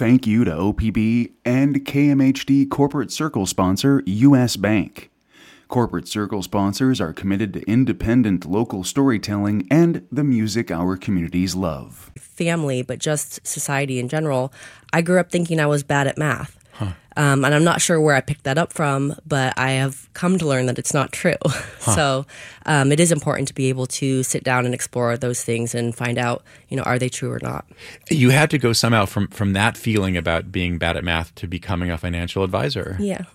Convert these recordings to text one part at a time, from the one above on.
thank you to OPB and KMHD Corporate Circle sponsor U.S. Bank. Corporate Circle sponsors are committed to independent local storytelling and the music our communities love. Family, but just society in general, I grew up thinking I was bad at math. And I'm not sure where I picked that up from, but I have come to learn that it's not true. So it is important to be able to sit down and explore those things and find out, are they true or not? You had to go somehow from that feeling about being bad at math to becoming a financial advisor. Yeah.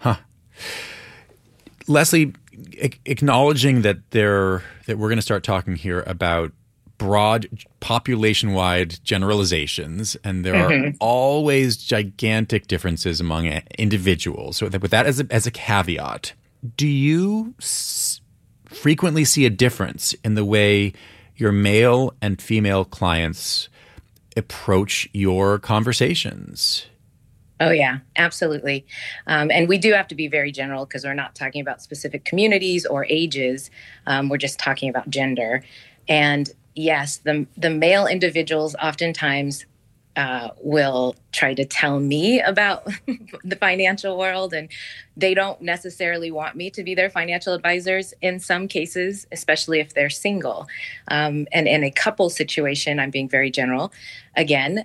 Leslie, acknowledging that we're going to start talking here about broad population-wide generalizations, and there are always gigantic differences among individuals. So with that as a caveat, do you frequently see a difference in the way your male and female clients approach your conversations? Oh, yeah, absolutely. And we do have to be very general because we're not talking about specific communities or ages. We're just talking about gender. And yes, the male individuals oftentimes will try to tell me about the financial world, and they don't necessarily want me to be their financial advisors in some cases, especially if they're single. And in a couple situation, I'm being very general. Again,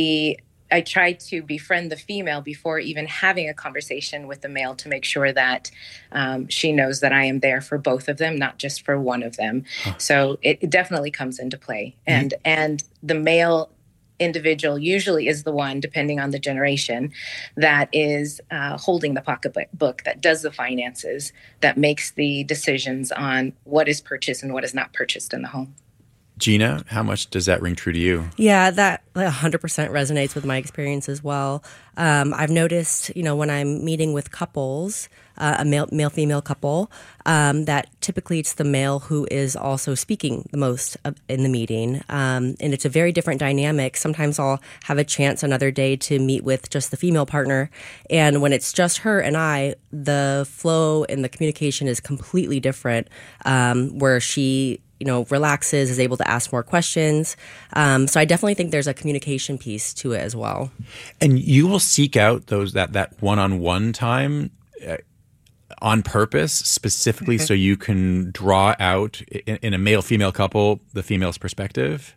I try to befriend the female before even having a conversation with the male to make sure that she knows that I am there for both of them, not just for one of them. So it definitely comes into play. And the male individual usually is the one, depending on the generation, that is holding the pocketbook, that does the finances, that makes the decisions on what is purchased and what is not purchased in the home. Gina, how much does that ring true to you? Yeah, that 100% resonates with my experience as well. I've noticed, when I'm meeting with couples, a male-female couple, that typically it's the male who is also speaking the most in the meeting. And it's a very different dynamic. Sometimes I'll have a chance another day to meet with just the female partner. And when it's just her and I, the flow and the communication is completely different, where she relaxes, is able to ask more questions. So I definitely think there's a communication piece to it as well. And you will seek out that one-on-one time on purpose, specifically so you can draw out in a male-female couple the female's perspective?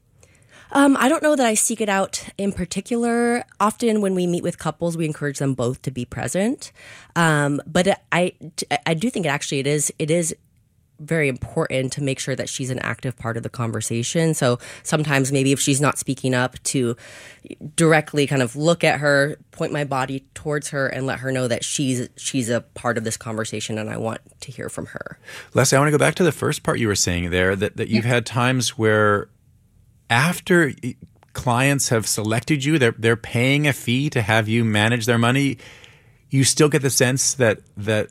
I don't know that I seek it out in particular. Often when we meet with couples, we encourage them both to be present. But I do think it is very important to make sure that she's an active part of the conversation. So sometimes maybe if she's not speaking up, to directly kind of look at her, point my body towards her, and let her know that she's a part of this conversation and I want to hear from her. Leslie, I want to go back to the first part you were saying there, that you've had times where after clients have selected you, they're paying a fee to have you manage their money, you still get the sense that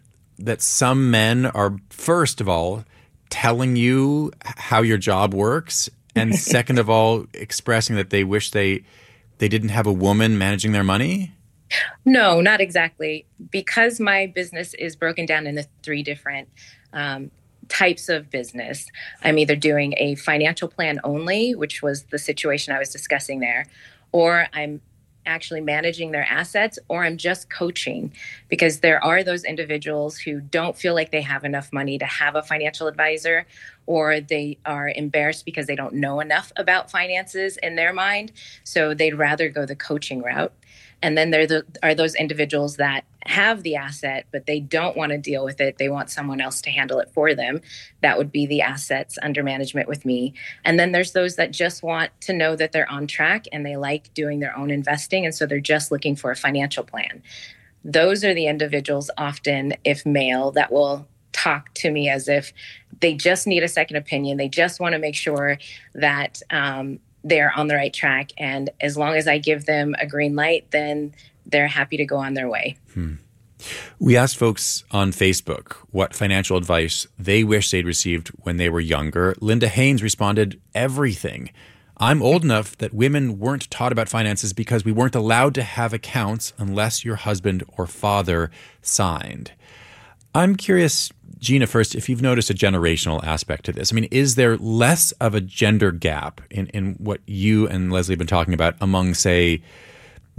some men are, first of all, telling you how your job works, and second of all, expressing that they wish they didn't have a woman managing their money? No, not exactly. Because my business is broken down into three different types of business. I'm either doing a financial plan only, which was the situation I was discussing there, or I'm actually managing their assets, or I'm just coaching, because there are those individuals who don't feel like they have enough money to have a financial advisor, or they are embarrassed because they don't know enough about finances in their mind. So they'd rather go the coaching route. And then there are those individuals that have the asset, but they don't want to deal with it. They want someone else to handle it for them. That would be the assets under management with me. And then there's those that just want to know that they're on track and they like doing their own investing. And so they're just looking for a financial plan. Those are the individuals, often, if male, that will talk to me as if they just need a second opinion. They just want to make sure that they're on the right track. And as long as I give them a green light, then they're happy to go on their way. We asked folks on Facebook what financial advice they wish they'd received when they were younger. Linda Haynes responded, everything. I'm old enough that women weren't taught about finances because we weren't allowed to have accounts unless your husband or father signed. I'm curious, Gina, first, if you've noticed a generational aspect to this. I mean, is there less of a gender gap in what you and Leslie have been talking about among, say,